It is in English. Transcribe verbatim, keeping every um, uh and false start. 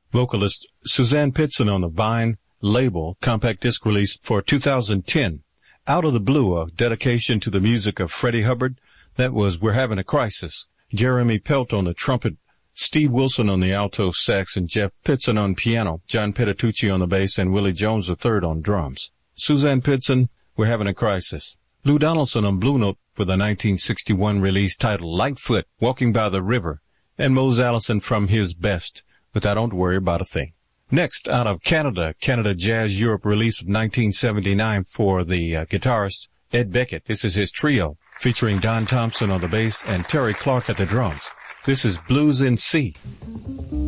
Vocalist Suzanne Pitson on the Vine label compact disc release for two thousand ten. Out of the Blue, a dedication to the music of Freddie Hubbard. That was We're Having a Crisis. Jeremy Pelt on the trumpet, Steve Wilson on the alto sax, and Jeff Pitson on piano, John Petitucci on the bass, and Willie Jones the third on drums. Suzanne Pitson, We're Having a Crisis. Lou Donaldson on Blue Note for the nineteen sixty-one release titled Lightfoot, Walking by the River, and Mose Allison from his best, But I Don't Worry About a Thing. Next, out of Canada, Canada Jazz Europe release of nineteen seventy-nine for the uh, guitarist Ed Beckett. This is his trio, featuring Don Thompson on the bass and Terry Clark at the drums. This is Blues in C.